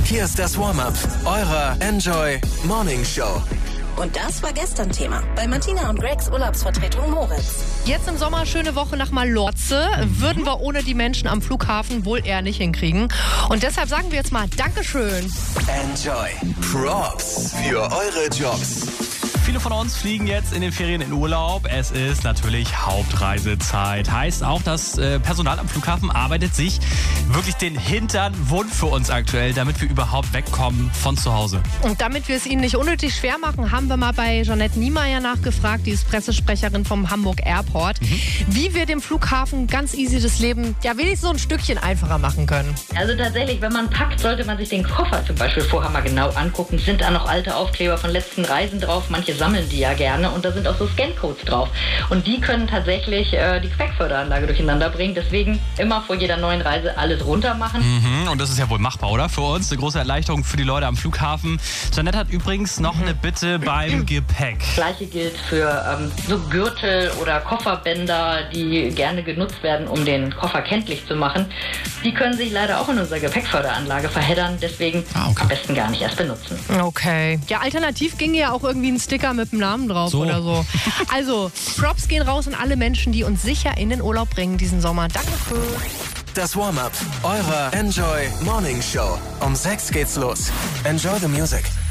Hier ist das Warm-Up eurer Enjoy Morning Show. Und das war gestern Thema bei Martina und Gregs Urlaubsvertretung Moritz. Jetzt im Sommer schöne Woche nach Malotze. Würden wir ohne die Menschen am Flughafen wohl eher nicht hinkriegen. Und deshalb sagen wir jetzt mal Dankeschön. Enjoy. Props für eure Jobs. Viele von uns fliegen jetzt in den Ferien in Urlaub. Es ist natürlich Hauptreisezeit. Heißt auch, das Personal am Flughafen arbeitet sich wirklich den Hintern wund für uns aktuell, damit wir überhaupt wegkommen von zu Hause. Und damit wir es Ihnen nicht unnötig schwer machen, haben wir mal bei Jeanette Niemeyer nachgefragt, die ist Pressesprecherin vom Hamburg Airport, wie wir dem Flughafen ganz easy das Leben wenigstens so ein Stückchen einfacher machen können. Also tatsächlich, wenn man packt, sollte man sich den Koffer zum Beispiel vorher mal genau angucken. Sind da noch alte Aufkleber von letzten Reisen drauf? Manche sammeln die ja gerne und da sind auch so Scancodes drauf. Und die können tatsächlich die Gepäckförderanlage durcheinander bringen. Deswegen immer vor jeder neuen Reise alles runter machen. Und das ist ja wohl machbar, oder? Für uns eine große Erleichterung für die Leute am Flughafen. Jeanette hat übrigens noch eine Bitte beim Gepäck. Gleiche gilt für so Gürtel oder Kofferbänder, die gerne genutzt werden, um den Koffer kenntlich zu machen. Die können sich leider auch in unserer Gepäckförderanlage verheddern. Deswegen am besten gar nicht erst benutzen. Okay. Ja, alternativ ginge ja auch irgendwie ein Sticker mit dem Namen drauf oder so. Also, Props gehen raus an alle Menschen, die uns sicher in den Urlaub bringen diesen Sommer. Danke. Das Warm-Up eurer Enjoy Morning Show. Um 6 geht's los. Enjoy the music.